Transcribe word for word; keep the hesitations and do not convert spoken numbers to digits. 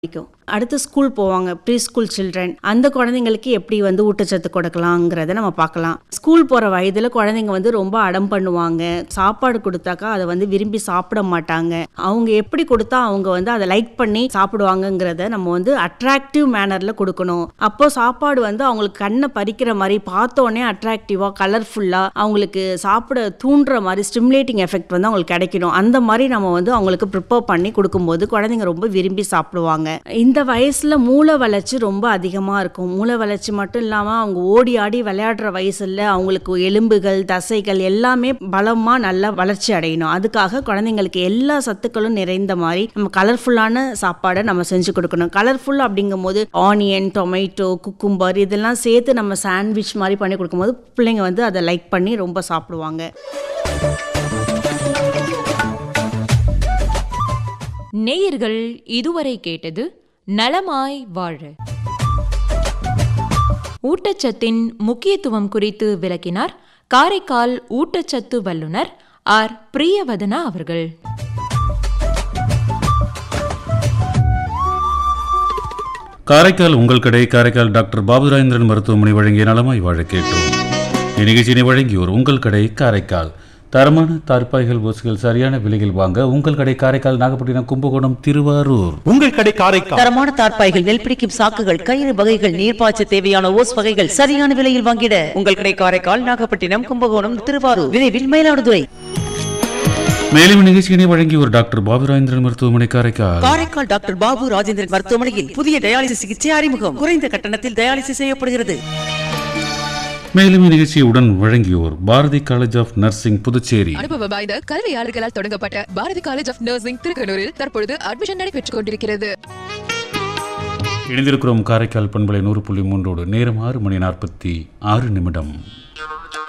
பிடிக்கும். அடுத்து ஸ்கூல் போவாங்க, ப்ரீ ஸ்கூல் சில்ட்ரன். அந்த குழந்தைங்களுக்கு எப்படி வந்து ஊட்டச்சத்து கொடுக்கலாங்கிறத நம்ம பார்க்கலாம். ஸ்கூல் போகிற வயதில் குழந்தைங்க வந்து ரொம்ப அடம் பண்ணுவாங்க. சாப்பாடு கொடுத்தாக்கா அதை வந்து விரும்பி சாப்பிட மாட்டாங்க. அவங்க எப்படி கொடுத்தா அவங்க வந்து அதை லைக் பண்ணி சாப்பிடுவாங்கங்கிறத நம்ம வந்து அட்ராக்டிவ் மேனரில் கொடுக்கணும். அப்போ சாப்பாடு வந்து அவங்களுக்கு கண்ணை பறிக்கிற மாதிரி பார்த்தோன்னே அட்ராக்டிவாக கலர்ஃபுல்லாக அவங்களுக்கு சாப்பிட தூண்டுற மாதிரி ஸ்டிமுலேட்டிங் எஃபெக்ட் வந்து அவங்களுக்கு கிடைக்கணும். அந்த மாதிரி நம்ம வந்து அவங்களுக்கு ப்ரிப்பேர் பண்ணி கொடுக்கும்போது குழந்தைங்க ரொம்ப விரும்பி சாப்பிடுவாங்க. இந்த வயசுல மூளை வளர்ச்சி ரொம்ப அதிகமாக இருக்கும். மூளை வளர்ச்சி மட்டும் இல்லாமல் அவங்க ஓடி ஆடி விளையாடுற வயசுல அவங்களுக்கு எலும்புகள் தசைகள் எல்லாமே பலமாக நல்லா வளர்ச்சி அடையணும். அதுக்காக குழந்தைங்களுக்கு எல்லா சத்துக்களும் நிறைந்த மாதிரி நம்ம கலர்ஃபுல்லான சாப்பாடை நம்ம செஞ்சு கொடுக்கணும். கலர்ஃபுல் அப்படிங்கும் போது ஆனியன், டொமேட்டோ, குக்கும்பர் இதெல்லாம் சேர்த்து நம்ம சாண்ட்விச் மாதிரி பண்ணி கொடுக்கும்போது பிள்ளைங்க வந்து அதை லைக் பண்ணி ரொம்ப சாப்பிடுவாங்க. நேயர்கள் இதுவரை கேட்டது நலமாய் வாழ. ஊட்டச்சத்தின் முக்கியத்துவம் குறித்து விளக்கினார் காரைக்கால் ஊட்டச்சத்து வல்லுநர் ஆர் பிரியவதனா அவர்கள். காரைக்கால் உங்கள் கடை காரைக்கால் டாக்டர் பாபுராஜேந்திரன் மருத்துவமனை வழங்கிய நலமாய் வாழ கேட்டோம். இந்நிகழ்ச்சியினை வழங்கியோர் உங்கள் கடை காரைக்கால். தரமான தார்பாய்கள் ஓசுகள் சரியான விலையில் வாங்க உங்கள் கடை காரைக்கால், நாகப்பட்டினம், கும்பகோணம், திருவாரூர். உங்கள் கடை காரைக்கால். தரமான தார்பாய்கள், நெல் பிடிக்கும் சாக்குகள், கயிறு வகைகள், நீர்ப்பாய்ச்ச தேவையான ஓஸ் வகைகள் சரியான விலையில் வாங்கிட உங்கள் கடை காரைக்கால், நாகப்பட்டினம், கும்பகோணம், திருவாரூர், விரைவில் மயிலாடுதுறை. மேலும் நிகழ்ச்சியினை வழங்கியோர் டாக்டர் பாபுராஜேந்திரன் மருத்துவமனை காரைக்கால். காரைக்கால் டாக்டர் பாபு ராஜேந்திரன் மருத்துவமனையில் புதிய டயாலிசிஸ் சிகிச்சை அறிமுகம். குறைந்த கட்டணத்தில் டயாலிசிஸ் செய்யப்படுகிறது. மேலும் நிகழ்ச்சியை உடன் வழங்கியோர் Bharathi college of nursing, Puducherry. அனுபவம் வாய்ந்த கல்வியாளர்களால் தொடங்கப்பட்ட பாரதி காலேஜ் ஆஃப் நர்சிங் திருக்கனூரில் தற்பொழுது அட்மிஷன் நடைபெற்றுக் கொண்டிருக்கிறது. இணைந்திருக்கிறோம் காரைக்கால் பண்பலை நூறு புள்ளி மூன்றோடு. நேரம் ஆறு மணி நாற்பத்தி ஆறு நிமிடம்.